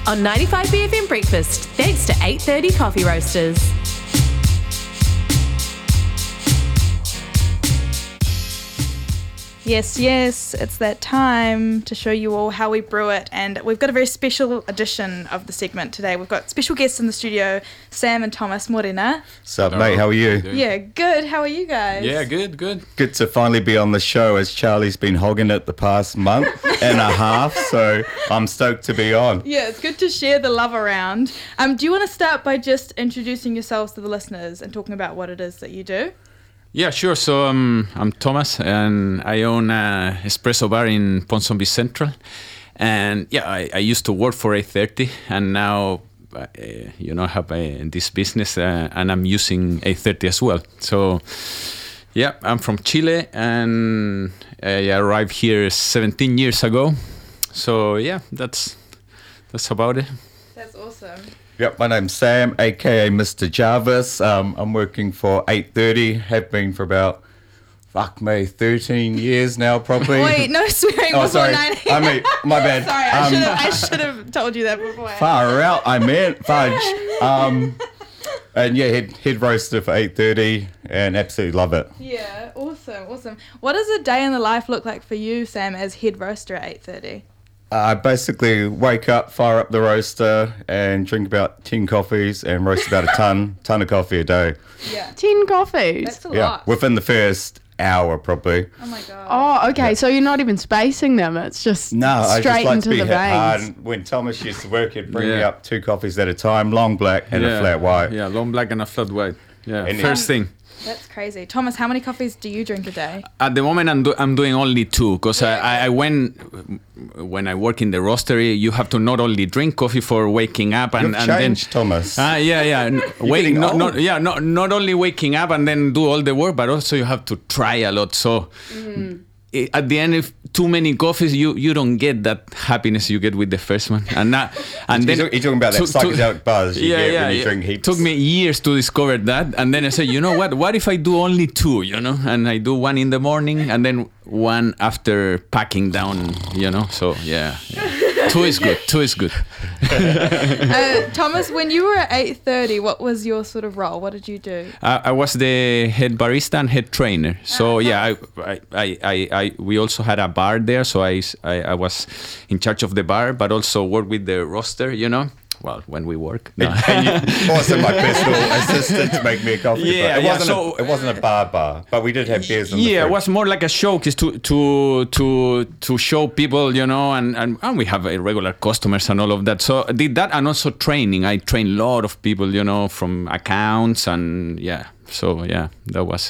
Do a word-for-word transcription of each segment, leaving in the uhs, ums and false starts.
on ninety-five B F M Breakfast, thanks to eight thirty Coffee Roasters. Yes, yes, it's that time to show you all how we brew it, and we've got a very special edition of the segment today. We've got special guests in the studio, Sam and Thomas Morena. What's up, mate? How are you? Yeah, good. How are you guys? Yeah, good, good. Good to finally be on the show, as Charlie's been hogging it the past month and a half, so I'm stoked to be on. Yeah, it's good to share the love around. Um, do you want to start by just introducing yourselves to the listeners and talking about what it is that you do? Yeah, sure. So um, I'm Thomas, and I own an espresso bar in Ponsonby Central. And yeah, I, I used to work for eight thirty, and now, uh, you know, I have uh, this business, uh, and I'm using eight thirty as well. So yeah, I'm from Chile, and I arrived here seventeen years ago. So yeah, that's that's about it. That's awesome. Yep, my name's Sam, aka Mister Jarvis. Um, I'm working for eight thirty, have been for about, fuck me, thirteen years now, probably. Wait, no swearing oh, before sorry. nine a.m. I mean, my bad. Sorry, I Um, should have I should have told you that before. Far out, I meant fudge. Um, and yeah, head, head roaster for eight thirty, and absolutely love it. Yeah, awesome, awesome. What does a day in the life look like for you, Sam, as head roaster at eight thirty? I basically wake up, fire up the roaster, and drink about ten coffees and roast about a ton, ton of coffee a day. Yeah. Ten coffees? That's a Yeah, lot. within the first hour, probably. Oh my god. Oh, okay. So you're not even spacing them. It's just No, I straight just like into to be the hit hard. veins. And when Thomas used to work, he'd bring me Yeah. up two coffees at a time, long black and a flat white. Yeah, long black and a flat white. Yeah, And first Um, thing. That's crazy. Thomas, how many coffees do you drink a day? At the moment, I'm, do- I'm doing only two, because I, I, I went, when I work in the roastery, you have to not only drink coffee for waking up and, You've and changed, then... Thomas. Ah, yeah, yeah. N- Wait, getting not, old. not, yeah, not, not only waking up and then do all the work, but also you have to try a lot. So i- at the end, if too many coffees, you, you don't get that happiness you get with the first one. And that, and You're then talk- you're talking about that to- to- psychedelic buzz you get when you drink heaps. Took me years to discover that, and then I said, you know what? What if I do only two? You know, and I do one in the morning and then one after packing down. You know, so yeah, yeah. two is good. Two is good. Uh, Thomas, when you were at eight thirty, what was your sort of role? What did you do? I, I was the head barista and head trainer. So yeah, I, I, I, I, I we also had a bar there, so I, I, I was in charge of the bar, but also work with the roster. You know. Well, when we work. No. And you also my personal assistant to make me a coffee. Yeah, but it yeah, wasn't so- a, it wasn't a bar bar, but we did have beers in the Yeah, it fridge. was more like a show, is to to to to show people, you know, and, and, and we have uh, regular customers and all of that. So I did that, and also training. I trained a lot of people, you know, from accounts, and yeah. So yeah, that was.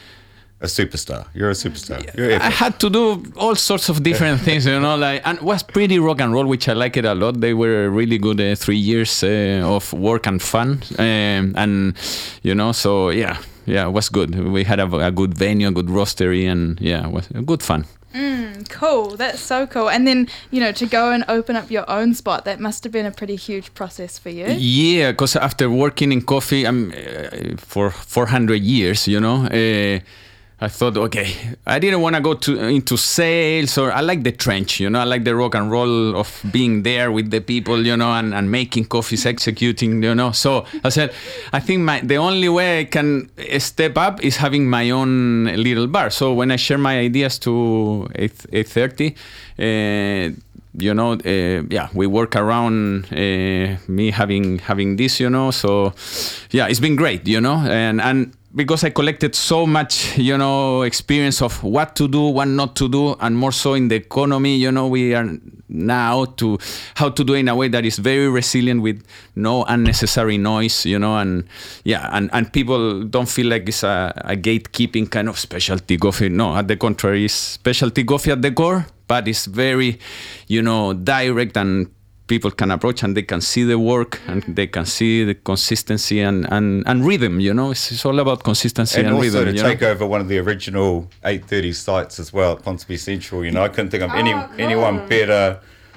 A superstar. You're a superstar. You're I epic. had to do all sorts of different things, you know, like, and it was pretty rock and roll, which I like it a lot. They were really good uh, three years uh, of work and fun, um, and you know, so yeah, yeah, it was good. We had a, a good venue, a good roastery, and yeah, it was good fun. Mm, cool. That's so cool. And then, you know, to go and open up your own spot, that must have been a pretty huge process for you. Yeah, because after working in coffee um, uh, for four hundred years, you know, uh, I thought, okay, I didn't want to go to into sales, or I like the trench, you know, I like the rock and roll of being there with the people, you know, and, and making coffees, executing, you know. So I said, I think my the only way I can step up is having my own little bar. So when I share my ideas to eight thirty, uh, you know, uh, yeah, we work around uh, me having having this, you know. So yeah, it's been great, you know, and and. Because I collected so much, you know, experience of what to do, what not to do, and more so in the economy, you know, we are now to how to do it in a way that is very resilient with no unnecessary noise, you know, and yeah, and, and people don't feel like it's a, a gatekeeping kind of specialty coffee. No, at the contrary, it's specialty coffee at the core, but it's very, you know, direct, and people can approach and they can see the work and they can see the consistency and, and, and rhythm, you know. It's, it's all about consistency And and, also rhythm. to you take know? over one of the original eight thirty sites as well at Ponsonby Central. You know, I couldn't think of any Oh, cool. anyone better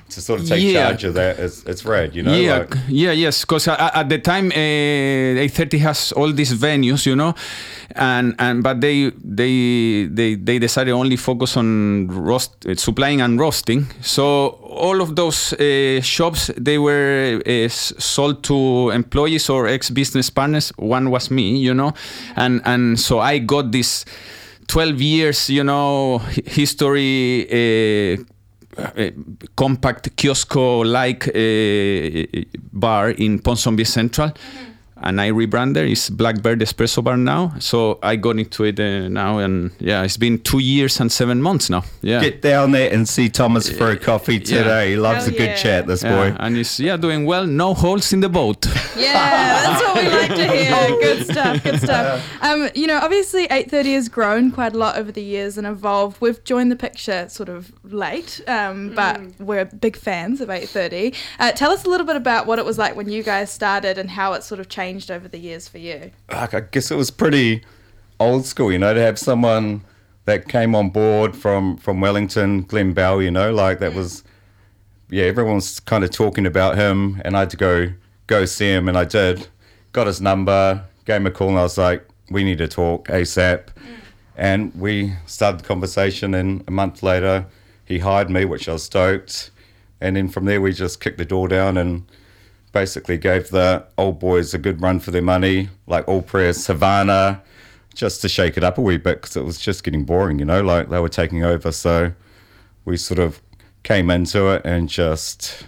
to sort of take Yeah. charge of that, it's, it's rad, you know? Yeah, like- yeah, yes. Because at the time, uh, eight thirty has all these venues, you know, and and but they they they they decided only focus on roast uh, supplying and roasting. So all of those uh, shops, they were uh, s- sold to employees or ex-business partners. One was me, you know, and and so I got this twelve years, you know, hi- history. Uh, uh, compact kiosco-like uh, bar in Ponsonby Central, and I rebranded. It's Blackbird Espresso Bar now. So I got into it uh, now, and yeah, it's been two years and seven months now. Yeah. Get down there and see Thomas for a coffee Yeah. today. He loves Hell a good yeah. chat, this Yeah, boy. and it's yeah doing well. No holes in the boat. Yeah, that's what we like to hear. Good stuff, good stuff. Um, you know, obviously eight thirty has grown quite a lot over the years and evolved. We've joined the picture sort of late, um, but we're big fans of eight thirty. Uh, tell us a little bit about what it was like when you guys started and how it sort of changed over the years for you. Like, I guess it was pretty old school, you know, to have someone that came on board from, from Wellington, Glenn Bell, you know, like that was, yeah, everyone's kind of talking about him, and I had to go go see him, and I did. Got his number, gave him a call, and I was like, we need to talk ASAP. And we started the conversation, and a month later, he hired me, which I was stoked. And then from there, we just kicked the door down and basically gave the old boys a good run for their money, like All Prayers, Havana, just to shake it up a wee bit, because it was just getting boring, you know, like they were taking over. So we sort of came into it and just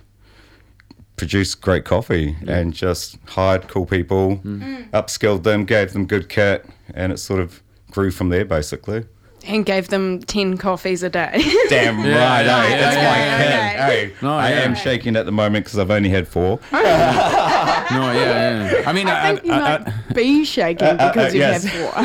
produced great coffee and just hired cool people, upskilled them, gave them good kit, and it sort of grew from there, basically. And gave them ten coffees a day. Damn Yeah, right, yeah, eh? yeah, That's yeah, my yeah, kid. yeah. Hey, No, I yeah. am shaking at the moment because I've only had four. No, yeah, yeah. I mean, I I, think you I- might I- be shaking uh, because you yes. have four.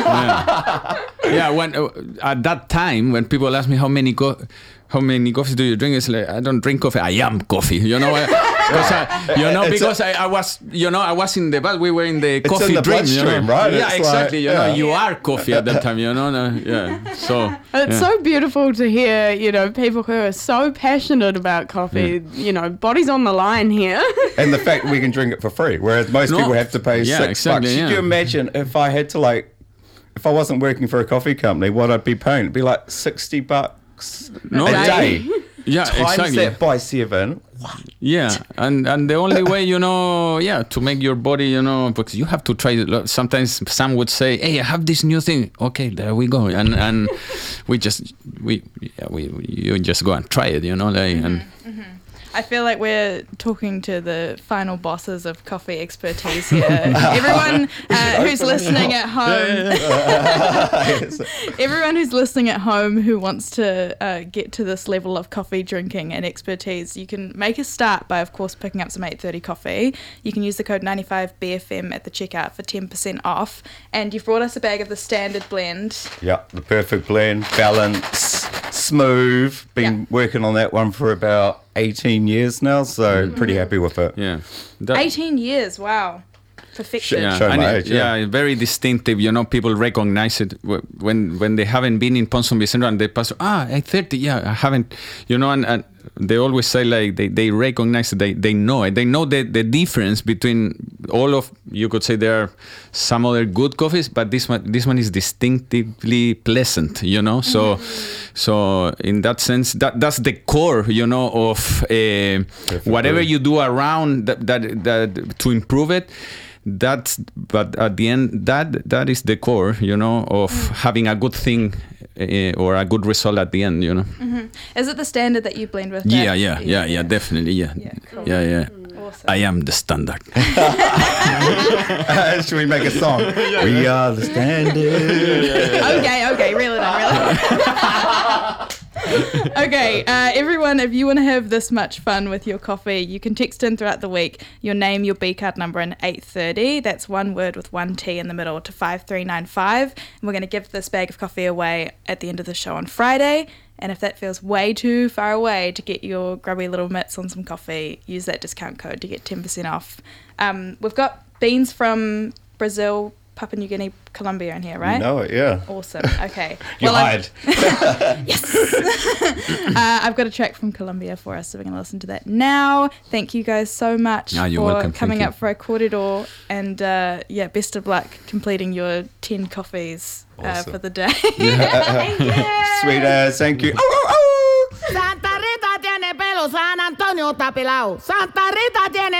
yeah, when uh, at that time when people ask me how many co- how many coffees do you drink, it's like I don't drink coffee. I am coffee. You know, because I, you know, It's because I, I was, you know, I was in the but we were in the It's coffee in the dream. You know? bloodstream, right? Yeah, It's exactly. like- you know, yeah. you are coffee at that time. You know, no, yeah. So It's yeah. so beautiful to hear, you know, people who are so passionate about coffee, you know, bodies on the line here. And the fact we can drink it for free, whereas most No. people have to pay Yeah, six exactly, bucks. yeah. Could you imagine if I had to, like, if I wasn't working for a coffee company, what I'd be paying? It'd be like sixty bucks No, a yeah. day. Yeah, Times exactly. that by seven. Yeah, and and the only way, you know, yeah, to make your body, you know, because you have to try it. Sometimes some would say, "Hey, I have this new thing." Okay, there we go, and and we just we yeah, we you just go and try it, you know, like and. I feel like we're talking to the final bosses of coffee expertise here. Everyone uh, who's listening at home, everyone who's listening at home who wants to uh, get to this level of coffee drinking and expertise, you can make a start by, of course, picking up some eight thirty coffee. You can use the code ninety-five B F M at the checkout for ten percent off. And you've brought us a bag of the standard blend. Yeah, the perfect blend, balance, smooth. Been Yeah. working on that one for about eighteen years now, so pretty happy with it. Yeah. That- eighteen years, wow. Perfection. Yeah, Show and my it- age, yeah. yeah, very distinctive. You know, people recognize it wh- when when they haven't been in Ponsonby Central and they pass. Ah, eight thirty. Yeah, I haven't. You know, and, and they always say like they, they recognize it. They they know it. They know the the difference between all of. You could say there are some other good coffees, but this one this one is distinctively pleasant. You know, so so in that sense, that that's the core. You know, of uh, whatever you do around that that, that to improve it. That's but at the end that that is the core, you know, of having a good thing uh, or a good result at the end, you know. Mm-hmm. Is it the standard that you blend with? Yeah, Jack? yeah, yeah, yeah, definitely, yeah, Yeah, cool. yeah, yeah. Awesome. I am the standard. Should we make a song? We are the standard. Okay, okay, reel it in, reel it in. Okay, uh, everyone, if you want to have this much fun with your coffee, you can text in throughout the week your name, your B card number, and eight thirty. That's one word with one T in the middle to five three nine five. And we're going to give this bag of coffee away at the end of the show on Friday. And if that feels way too far away to get your grubby little mitts on some coffee, use that discount code to get ten percent off. Um, we've got beans from Brazil, Papua New Guinea, Colombia in here, right? You know it, yeah. Awesome. Okay. You Well, I'm- lied. Yes. uh, I've got a track from Colombia for us, so we're going to listen to that now. Thank you guys so much Ah, you're for welcome. coming Thank up for a corridor, and uh, yeah, best of luck completing your ten coffees uh, Awesome. for the day. Sweet ass, thank you. Santa Rita tiene pelo, San Antonio está pelado. Santa Rita tiene